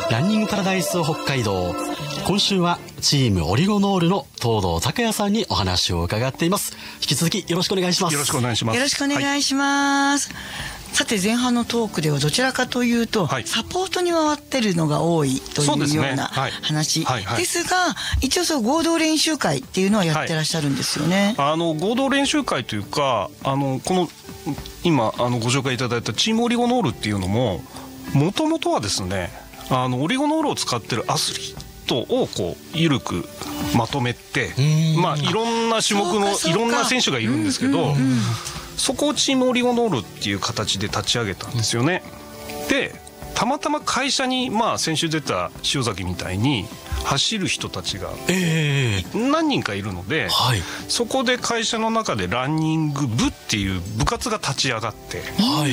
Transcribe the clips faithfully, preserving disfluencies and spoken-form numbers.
ランニングパラダイス北海道、今週はチームオリゴノールの東堂拓也さんにお話を伺っています。引き続きよろしくお願いします。 よろしくお願いします。 よろしくお願いします、はい、さて前半のトークではどちらかというと、はい、サポートに回ってるのが多いというような話ですが、一応そう合同練習会っていうのはやってらっしゃるんですよね。 はい、あの合同練習会というか、あのこの今あのご紹介いただいたチームオリゴノールっていうのももともとはですね、あのオリゴノールを使ってるアスリートをこう緩くまとめて、まあいろんな種目のいろんな選手がいるんですけど、そこをチームオリゴノールっていう形で立ち上げたんですよね。でたまたま会社に、まあ先週出た塩崎みたいに走る人たちが何人かいるので、はい、そこで会社の中でランニング部っていう部活が立ち上がって、はい、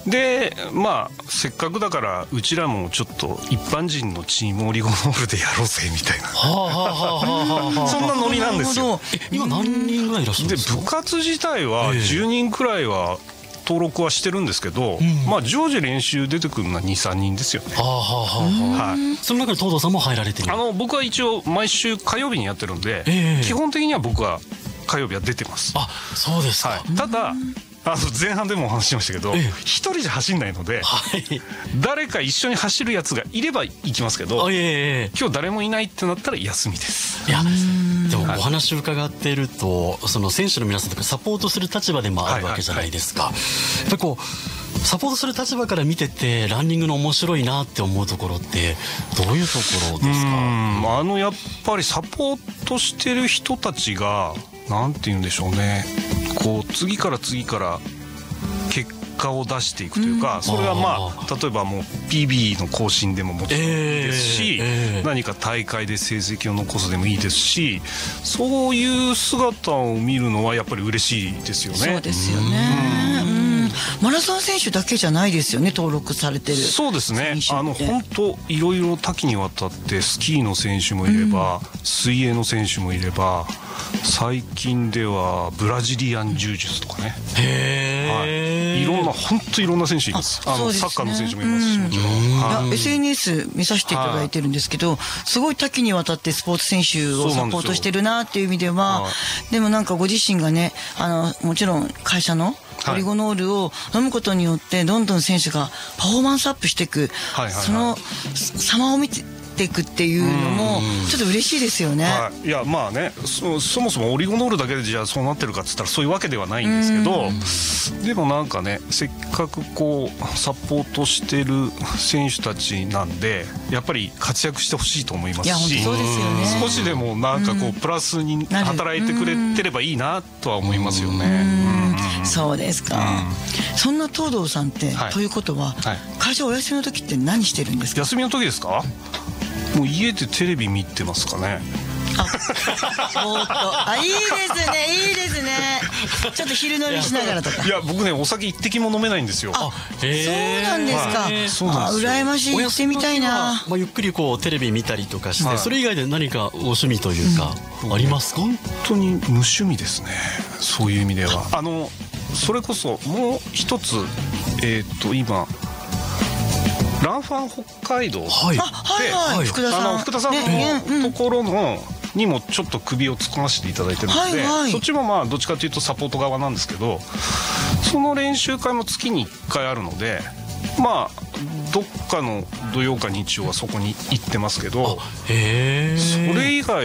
でまあせっかくだからうちらもちょっと一般人のチームオリゴノールでやろうぜみたいなそんなノリなんですよ。 今何人ぐらいいらっしゃるんですか？ で部活自体はじゅうにんくらいは登録はしてるんですけど、うん、まあ常時練習出てくるのは にさんにんですよね。はあはあはあ、はい、その中に東堂さんも入られてる？ あの僕は一応毎週火曜日にやってるんで、えー、基本的には僕は火曜日は出てます。 あ、そうですか。はい、 ただあの前半でもお話ししましたけど、一、えー、人じゃ走んないので、はい、誰か一緒に走るやつがいれば行きますけど、えー、今日誰もいないってなったら休みです。 いやでもお話を伺っていると、その選手の皆さんとかサポートする立場でもあるわけじゃないですか。やっぱりこうサポートする立場から見ててランニングの面白いなって思うところってどういうところですか？ うんあのやっぱりサポートしてる人たちがなんて言うんでしょうね、こう次から次から結果を出していくというか、それはまあ例えばもう ピービー の更新でももちろんいいですし、えーえー、何か大会で成績を残すでもいいですし、そういう姿を見るのはやっぱり嬉しいですよね。 そうですよね。うんマラソン選手だけじゃないですよね、登録されてる。 そうですね。あの本当いろいろ多岐にわたってスキーの選手もいれば、うん、水泳の選手もいれば、最近ではブラジリアン柔術とかね。へえ、はい。いろんな本当いろんな選手います。あのサッカーの選手もいますし、もちろん。はい、エスエヌエス 見させていただいてるんですけど、すごい多岐にわたってスポーツ選手をサポートしてるなっていう意味では、でもなんかご自身がね、あのもちろん会社のオリゴノールを飲むことによってどんどん選手がパフォーマンスアップしていく、その様を見ていくっていうのもちょっと嬉しいですよね。はい、いやまあね そ, そもそもオリゴノールだけでじゃあそうなってるかっつったらそういうわけではないんですけど、でもなんかねせっかくこうサポートしてる選手たちなんでやっぱり活躍してほしいと思いますし、 いや本当そうですよね。 少しでもなんかこうプラスに働いてくれてればいいなとは思いますよね。 そうですか。うん、そんな東堂さんって、はい、ということは、はい、会社お休みの時って何してるんですか？ 休みの時ですか？もう家でテレビ見てますかね。 あ、おーっと、あ、いいですね、いいですね。ちょっと昼飲みしながらとか。 いや、僕ね、お酒一滴も飲めないんですよ。 あ、そうなんですか。はい、そうなんですよ。あ、羨ましい。行ってみたいな。 まあ、ゆっくりこうテレビ見たりとかして、はい、それ以外で何かお趣味というか、うん、ありますか？ 本当に無趣味ですね。そういう意味では。あの、それこそもう一つ、えっと今。ランファン北海道で、 はいはいはい、福田さん、 あの福田さんの、ね、ところのにもちょっと首を突っ込ませていただいてるので、はいはい、そっちもまあどっちかというとサポート側なんですけど、その練習会も月にいっかいあるので、まあどっかの土曜か日曜はそこに行ってますけど、へー、それ以外